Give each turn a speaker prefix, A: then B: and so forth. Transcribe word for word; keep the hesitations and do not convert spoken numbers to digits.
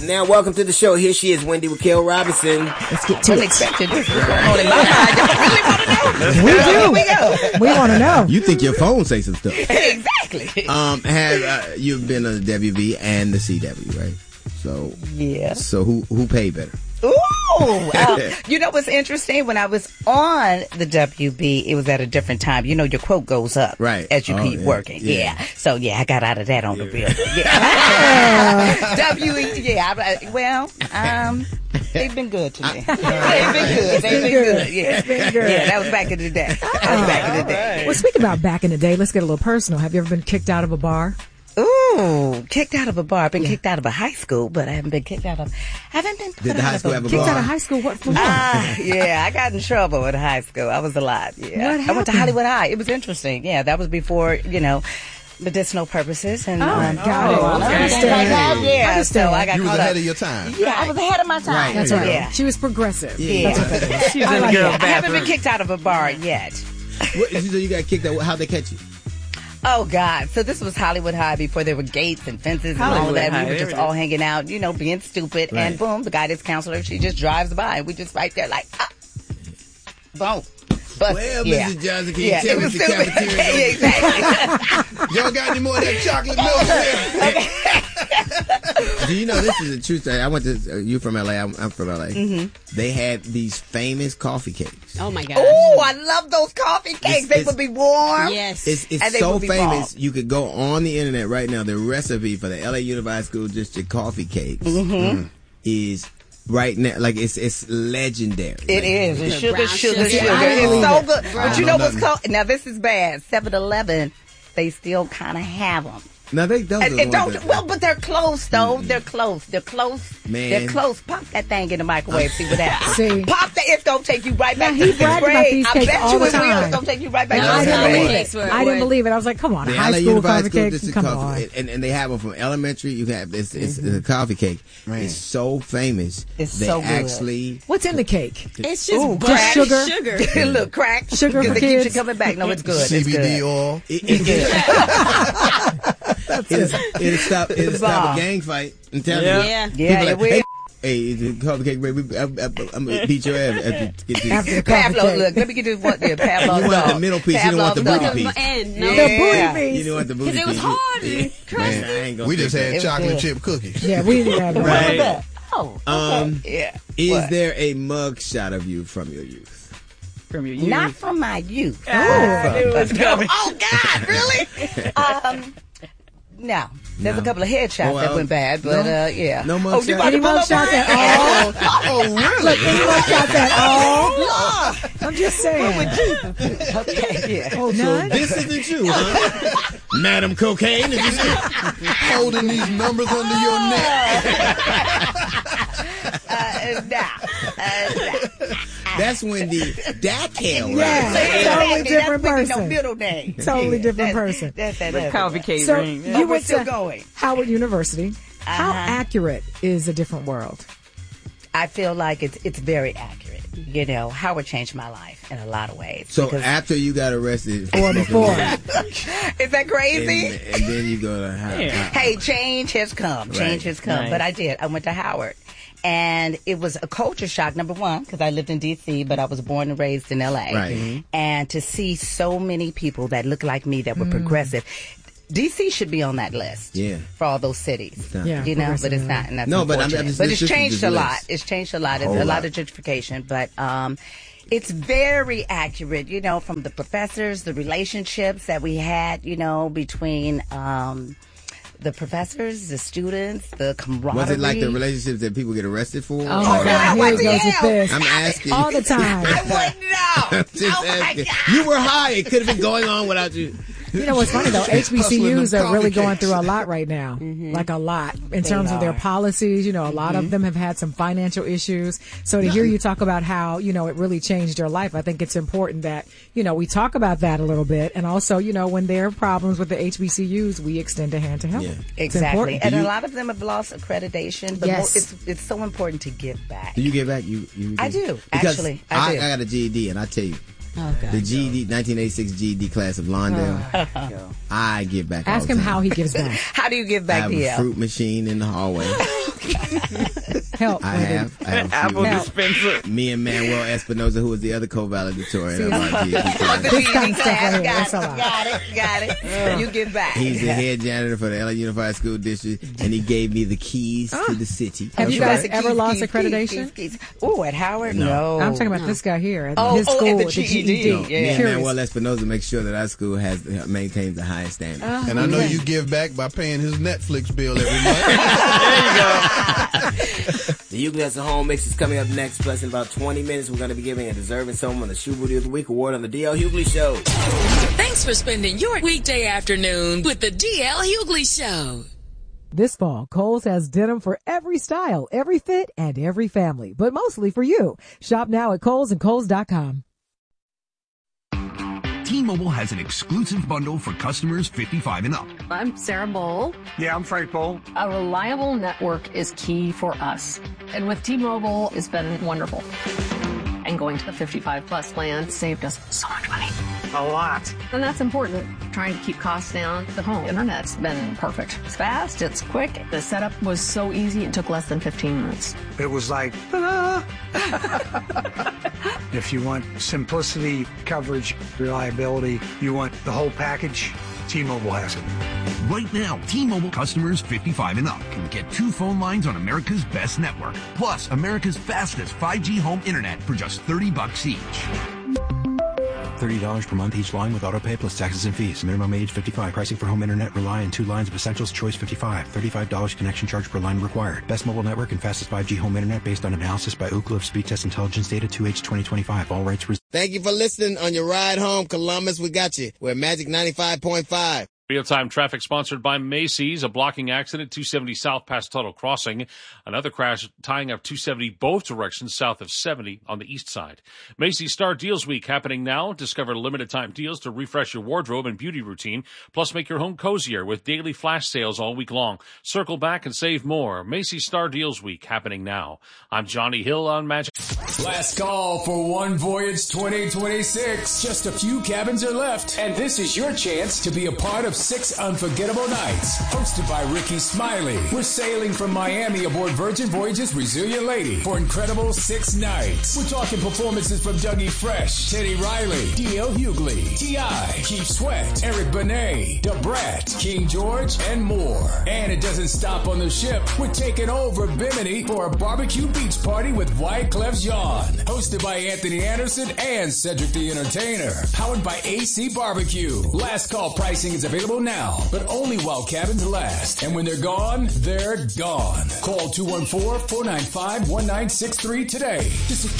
A: Now, welcome to the show. Here she is, Wendy Raquel Robinson.
B: Let's get to it.
C: Unexpected. What's going on in my mind? Y'all really want to know?
B: We do.
C: Here we go.
B: We want to know.
A: You think your phone say some stuff?
C: Exactly.
A: Um, have uh, you've been on the W B and the C W, right? So
C: Yeah.
A: So who who paid better?
C: Ooh, um, you know what's interesting? When I was on the W B, it was at a different time. You know, your quote goes up
A: Right.
C: as you
A: Oh,
C: keep
A: yeah.
C: working.
A: Yeah.
C: Yeah. So yeah, I got out of that on the bill. Yeah. W E. Yeah. I, well, um, they've been good to me. They've been good. They've been good. Yeah.
B: It's been good.
C: Yeah. That was back in the day. That was back in the day.
B: Well, speaking about back in the day, let's get a little personal. Have you ever been kicked out of a bar?
C: Ooh, kicked out of a bar. I've been kicked out of a high school, but I haven't been kicked out of. I haven't been.
A: Did the high school have a
B: Kicked
A: bar?
B: out of high school? What for?
C: Ah, yeah, I got in trouble at high school. I was a lot. Yeah,
B: What
C: I went to
B: happened?
C: Hollywood High. It was interesting. Yeah, that was before you know medicinal purposes and
B: Oh,
C: um,
B: got it.
C: marijuana and
B: Okay.
C: things like that.
B: Understand.
C: Yeah,
B: Understand.
C: so I got
D: You was
C: caught
D: ahead
C: up.
D: of your time.
C: Yeah, I was ahead of my time.
A: Right.
B: That's right.
C: Yeah.
B: She was progressive.
C: Yeah.
E: She's
B: I
E: in
B: like
E: the girl
B: that.
C: I haven't been
E: bathroom.
C: kicked out of a bar yet.
A: What, so you got kicked out? How'd they catch you?
C: Oh God! So this was Hollywood High before there were gates and fences and all
E: Hollywood
C: that.
E: High,
C: We were
E: there
C: just
E: it
C: all
E: is.
C: hanging out, you know, being stupid.
A: Right.
C: And boom, the guidance counselor, she just drives by, and we just right there like, ah, boom. But,
A: Well,
C: yeah.
A: Missus Johnson, can you
C: Yeah,
A: tell
C: it
A: me
C: was
A: if the
C: stupid.
A: cafeteria
C: Yeah,
A: open?
C: exactly.
A: Y'all got any more of that chocolate milk? Do you know this is a true story? I went to uh, you from L A. I'm, I'm from L A.
C: Mm-hmm.
A: They had these famous coffee cakes.
F: Oh my God.
C: Oh, I love those coffee cakes.
A: It's-
C: they
A: it's-
C: would be warm.
F: Yes.
A: It's, it's
C: And they
A: so
C: would be
A: famous.
C: bomb.
A: You could go on the internet right now. The recipe for the L A Unified School District coffee cakes
C: Mm-hmm.
A: is right now. Like it's it's legendary.
C: It is. It's sugar,
F: brown
C: sugar,
F: sugar.
C: sugar.
B: I
C: It's
B: believe
C: so
B: it.
C: good. But you
A: I
C: know
A: know
C: what's
A: nothing.
C: called? Now, this is bad. seven eleven, they still kind of have them.
A: Now they those
C: And,
A: are the
C: and
A: ones
C: don't,
A: that-
C: well, but they're close, though. They're close. They're close.
A: Man.
C: They're close. Pop that thing in the microwave. See what happens.
B: See.
C: Pop that. It's going to take you right back
B: Now,
C: to
B: he
C: fifth
B: bragged about
C: grade.
B: these
C: I
B: cakes
C: bet
B: all
C: you
B: the
C: it will.
B: time.
C: It's going to take you right back
F: No,
C: to
B: I
F: it's
C: fifth
B: didn't
F: not
C: grade.
B: believe
F: cakes
B: it.
F: were-
B: I didn't
F: were-
B: believe it. I was like, come on,
A: The
B: high
A: L A
B: school
A: Unified
B: coffee
A: School
B: cake.
A: District
B: Come
A: coffee,
B: on.
A: and, and they have them from elementary. You have it's, it's a coffee cake. It's so famous.
C: It's
A: they
C: so good.
A: actually
B: What's in the cake?
F: It's just
C: Ooh,
F: black
C: crack.
B: sugar?
F: sugar.
C: Look, crack.
B: Sugar
C: Because
B: for
C: it keeps you
B: kids?
C: coming back. No, it's good.
D: C
C: It's
D: B D
C: good.
D: oil.
A: It, it, it, it'll, it'll stop. It'll stop
C: bomb.
A: a gang fight. I'm telling
E: Yeah.
A: you.
F: Yeah.
C: Yeah,
A: People
C: it
A: like,
C: will.
A: hey, hey, it's a coffee cake, baby. I'm, I'm, I'm gonna beat your ass after get this.
B: After the coffee
C: Pavlov,
B: cake.
C: look, let me get this one there. Pavlov
A: You want the
C: dog.
A: middle piece, you don't want the
C: Pavlov
A: booty
C: dog.
A: piece.
F: And no.
B: The
C: Yeah.
B: booty
A: You
B: piece.
A: know what the booty
F: 'Cause it was
A: piece-
F: hard
A: Yeah.
F: and crusty.
A: Man, I ain't gonna
D: We just
A: take
D: had
C: was
D: chocolate
C: good.
D: chip cookies.
B: Yeah, we didn't have that.
E: Right.
C: Oh, okay.
A: Um,
C: yeah.
A: Is
C: What?
A: there a mug shot of you from your youth?
E: From your youth.
C: Not from my youth.
E: I knew it was coming.
C: Oh, God, really? um, no. There's a couple of headshots
A: Oh,
C: that
A: well,
C: went bad, but
A: no?
C: uh, yeah.
A: No mug
C: oh, you
A: shot?
C: about to
B: Any
C: pull
B: mug
C: up
B: shots
C: mine?
B: at all?
D: Oh, really?
B: Look, any mug shots at all? I'm just saying.
C: Okay, yeah.
B: Oh, none?
A: This isn't you, huh? Madam Cocaine? Is this you?
D: Holding these numbers under your neck.
C: Uh, nah. Uh, nah.
A: That's when the Dakel, right?
B: Yeah.
C: Exactly.
B: Totally different
C: That's
B: person.
C: No middle name.
B: Totally
C: Yeah,
B: different
C: that's-
B: person.
C: That's that
E: The
C: other
E: coffee
C: one.
E: cake
B: So
E: ring.
B: you
C: But we're
B: went
C: still
B: to
C: going.
B: Howard University. How
C: Uh-huh.
B: accurate is a different world?
C: I feel like it's it's very accurate. You know, Howard changed my life in a lot of ways.
A: So
C: because-
A: after you got arrested,
B: Or before?
C: is that crazy?
A: and, and then you go to Howard.
E: Yeah.
C: Hey, change has come. Change
A: Right.
C: has come.
E: Right.
C: But I did. I went to Howard. And it was a culture shock, number one, because I lived in D C, but I was born and raised in L A.
A: Right. Mhm.
C: And to see so many people that look like me that were progressive. D C should be on that list.
A: Yeah.
C: For all those cities.
A: not.
B: Yeah,
C: You know, but it's
B: progressive.
C: not. And that's
A: No, but I'm-
C: unfortunate.
A: I'm just-
C: but
A: this-
C: it's
A: this is
C: changed
A: the
C: a lot.
A: list.
C: It's changed a lot. It's
A: Whole
C: a lot
A: lot.
C: of gentrification, but um, it's very accurate, you know, from the professors, the relationships that we had, you know, between um, the professors, the students, the camaraderie.
A: Was it like the relationships that people get arrested for?
B: Oh my
C: no,
B: God!
C: what
B: Here
C: the
B: he goes with
C: hell?
B: this.
A: I'm asking.
B: All the time.
C: I wouldn't know.
A: I'm just
C: Oh, my
A: asking.
C: God.
A: You were high. It could have been going on without you.
B: You know what's funny though? H B C Us
D: them
B: are really
D: coffee
B: going
D: cakes.
B: through a lot right now, like a lot in terms of their
C: are.
B: policies. You know, a lot of them have had some financial issues. So to hear you talk about how you know it really changed your life, I think it's important that you know we talk about that a little bit, and also you know when there are problems with the H B C Us, we extend a hand to help.
A: Yeah.
B: It's
C: Exactly.
B: important.
C: And
A: Do
C: a
A: you-
C: lot of them have lost accreditation, but
B: Yes.
C: mo- it's it's so important to give back.
A: Do you get back? You, you
C: I do,
A: Because
C: actually, I do.
A: I got a G E D, and I tell you,
F: Oh, God.
A: the G E D, nineteen eighty-six G E D class of Lawndale, I give back. all
B: Ask
A: the
B: him
A: time.
B: how he gives back.
C: How do you give
A: I
C: back
A: have
C: to
A: a
C: you?
A: fruit machine in the hallway.
B: Help.
A: I have. I have a few.
E: Apple
B: Help.
E: dispenser.
A: Me and Manuel Espinosa, who was the other co-valedictorian
B: See,
A: of our G E D
C: This
A: class.
B: kind of stuff right here,
C: got,
B: that's a
C: it,
B: lot.
C: got it, got it. You get back.
A: He's the head janitor for the L A Unified School District, and he gave me the keys to the city.
B: Have you
C: That's
B: guys
C: the
B: ever
C: keys,
B: lost
C: keys,
B: accreditation?
C: keys, keys, keys. Oh, at Howard? No.
B: I'm talking about this guy here at
C: Oh,
B: his
C: oh, at
B: school,
C: the
B: at the
C: G E D.
B: G E D.
C: Yeah.
A: Me and
B: Curious.
A: Manuel Espinosa make sure that our school has maintains the highest standard.
B: Uh,
D: And I know
B: okay.
D: you give back by paying his Netflix bill every month.
A: The Hughley has a home mix is coming up next. Plus, in about twenty minutes, we're going to be giving a deserving someone the Shoe Booty of the Week award on the D L Hughley Show.
F: Thanks for spending your weekday afternoon with the D L Hughley Show.
B: This fall, Kohl's has denim for every style, every fit, and every family, but mostly for you. Shop now at Kohl's and Kohl's dot com.
G: T-Mobile has an exclusive bundle for customers fifty-five and up.
H: I'm Sarah Bowl.
I: Yeah, I'm Frank Bowl.
H: A reliable network is key for us. And with T-Mobile, it's been wonderful. And going to the fifty-five plus plan saved us so much money.
I: A lot.
H: And that's important. Trying to keep costs down. The home internet's been perfect. It's fast, it's quick. The setup was so easy, it took less than fifteen minutes.
I: It was like, ta-da! If you want simplicity, coverage, reliability, you want the whole package, T-Mobile has it.
G: Right now, T-Mobile customers fifty-five and up can get two phone lines on America's best network, plus America's fastest five G home internet for just thirty bucks each.
J: thirty dollars per month each line with autopay plus taxes and fees. Minimum age fifty-five. Pricing for home internet rely on two lines of Essentials Choice fifty-five. thirty-five dollars connection charge per line required. Best mobile network and fastest five G home internet based on analysis by Ookla of Speed Test Intelligence data two H twenty twenty-five. All rights reserved.
A: Thank you for listening on your ride home, Columbus. We got you. We're Magic ninety-five point five.
K: Real-time traffic sponsored by Macy's. A blocking accident, two seventy south past Tuttle Crossing. Another crash tying up two seventy both directions south of seventy on the east side. Macy's Star Deals Week happening now. Discover limited-time deals to refresh your wardrobe and beauty routine. Plus, make your home cozier with daily flash sales all week long. Circle back and save more. Macy's Star Deals Week happening now. I'm Johnny Hill on Magic.
L: Last call for One Voyage twenty twenty-six. Just a few cabins are left, and this is your chance to be a part of six unforgettable nights. Hosted by Ricky Smiley. We're sailing from Miami aboard Virgin Voyages Resilient Lady for incredible six nights. We're talking performances from Dougie Fresh, Teddy Riley, D L Hughley, T I, Keith Sweat, Eric Benet, Da Brat, King George, and more. And it doesn't stop on the ship. We're taking over Bimini for a barbecue beach party with Wyclef Jean. Hosted by Anthony Anderson and Cedric the Entertainer. Powered by A C Barbecue. Last call pricing is available now, but only while cabins last. And when they're gone, they're gone. Call two one four, four nine five, one nine six three today to secure